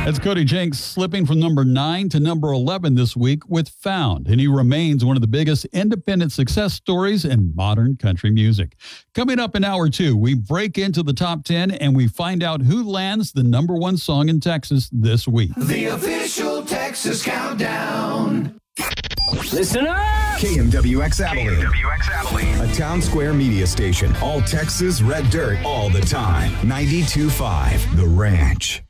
That's Cody Jinks slipping from number 9 to number 11 this week with Found, and he remains one of the biggest independent success stories in modern country music. Coming up in hour 2, we break into the top 10 and we find out who lands the number 1 song in Texas this week. The official Texas Countdown. Listen up! KMWX Abilene. A town square media station. All Texas red dirt all the time. 92.5 The Ranch.